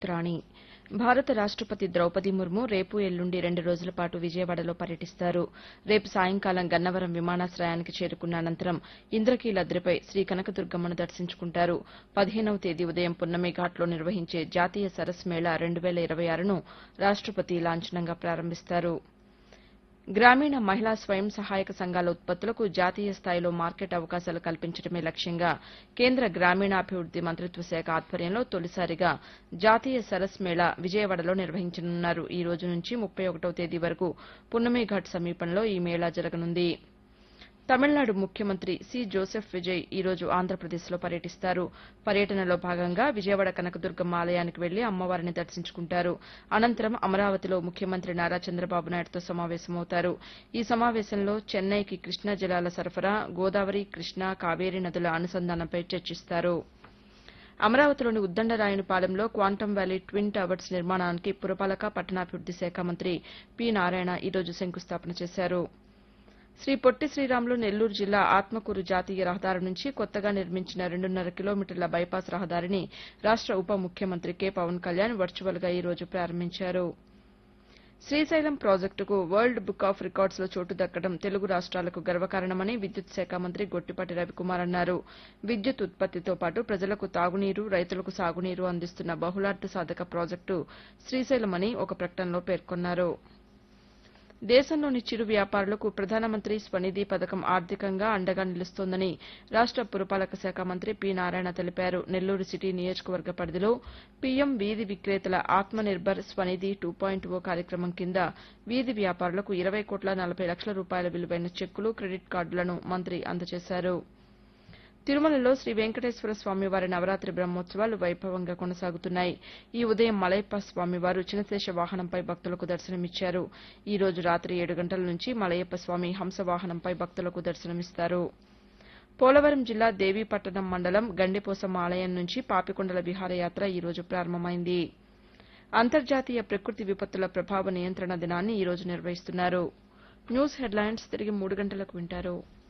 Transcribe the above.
రాణి భారత రాష్టపతి ద్రౌపది ముర్ము రేపు ఎల్లుండి 2 రోజుల పాటు విజయవాడలో పర్యటిస్తారు. రేపు సాయంకాలం గన్నవరం విమానాశయానికి చేరుకున్న అనంతరం ఇంద్రకీలాదిపై శ్రీ కనకదుర్గమ్మను దర్శించుకుంటారు. 15వ తేదీ ఉదయం పున్నమి ఘాట్లో నిర్వహించే జాతీయ సరస్ మేళా 2026ను రాష్టపతి లాంఛనంగా ప్రారంభిస్తారు. గ్రామీణ మహిళా స్వయం సహాయక సంఘాల ఉత్పత్తులకు జాతీయ స్థాయిలో మార్కెట్ అవకాశాలు కల్పించడమే లక్ష్యంగా కేంద్ర గ్రామీణాభివృద్ది మంతిత్వ శాఖ ఆధ్వర్యంలో తొలిసారిగా జాతీయ సరస్ మేళా విజయవాడలో నిర్వహించనున్నారు. ఈ రోజు నుంచి 31వ తేదీ వరకు పున్నమి ఘాట్ సమీపంలో ఈ మేళా జరగనుంది. తమిళనాడు ముఖ్యమంత్రి సి జోసెఫ్ విజయ్ ఈ రోజు ఆంధ్రప్రదేశ్లో పర్యటిస్తారు. పర్యటనలో భాగంగా విజయవాడ కనకదుర్గమ్మ ఆలయానికి వెళ్లి అమ్మవారిని దర్శించుకుంటారు. అనంతరం అమరావతిలో ముఖ్యమంత్రి నారా చంద్రబాబు నాయుడుతో సమావేశమవుతారు. ఈ సమావేశంలో చెన్నైకి కృష్ణా జలాల సరఫరా, గోదావరి, కృష్ణా, కావేరీ నదుల అనుసంధానంపై చర్చిస్తారు. అమరావతిలోని ఉద్దండరాయునిపాలెంలో క్వాంటమ్ వ్యాలీ ట్విన్ టవర్స్ నిర్మాణానికి పురపాలక, పట్టణాభివృద్ది శాఖ మంత్రి పి నారాయణ ఈ రోజు శంకుస్థాపన చేశారు. శ్రీ పొట్టి శ్రీరాములు నెల్లూరు జిల్లా ఆత్మకూరు జాతీయ రహదారి నుంచి కొత్తగా నిర్మించిన 2.5 కిలోమీటర్ల బైపాస్ రహదారిని రాష్ట ఉప ముఖ్యమంత్రి కె పవన్ కళ్యాణ్ వర్చువల్గా ఈ రోజు ప్రారంభించారు. శ్రీశైలం ప్రాజెక్టుకు వరల్డ్ బుక్ ఆఫ్ రికార్డ్స్లో చోటు దక్కడం తెలుగు రాష్ట్రాలకు గర్వకారణమని విద్యుత్ శాఖ మంత్రి గొట్టిపాటి రవికుమార్ అన్నారు. విద్యుత్ ఉత్పత్తితో పాటు ప్రజలకు తాగునీరు, రైతులకు సాగునీరు అందిస్తున్న బహుళార్థ సాధక ప్రాజెక్టు శ్రీశైలమని ఒక ప్రకటనలో పేర్కొన్నారు. దేశంలోని చిరు వ్యాపారులకు ప్రధానమంత్రి స్వనిధి పథకం ఆర్థికంగా అండగా నిలుస్తోందని రాష్ట పురపాలక శాఖ మంత్రి పి నారాయణ తెలిపారు. నెల్లూరు సిటీ నియోజకవర్గ పరిధిలో పీఎం వీధి విక్రేతల ఆత్మనిర్భర్ స్వనిధి 2.0 కార్యక్రమం కింద వీధి వ్యాపారులకు 20,40,00,000 రూపాయల విలువైన చెక్కులు, క్రెడిట్ కార్డులను మంత్రి అందజేశారు. తిరుమలలో శ్రీ వెంకటేశ్వర స్వామివారి నవరాతి బ్రహ్మోత్సవాలు వైభవంగా కొనసాగుతున్నాయి. ఈ ఉదయం మలయప్ప స్వామివారు చినశేష వాహనంపై భక్తులకు దర్శనమిచ్చారు. ఈ రోజు రాత్రి 7 గంటల నుంచి మలయప్ప స్వామి హంస వాహనంపై భక్తులకు దర్శనమిస్తారు. పోలవరం జిల్లా దేవీపట్టణం మండలం గండిపోసమ్మ ఆలయం నుంచి పాపికొండల విహారయాత్ర ఈ రోజు ప్రారంభమైంది. అంతర్జాతీయ ప్రకృతి విపత్తుల ప్రభావ నియంత్రణ దినాన్ని ఈ రోజు నిర్వహిస్తున్నారు. న్యూస్ హెడ్లైన్స్ తిరిగి 3 గంటలకు వింటారు.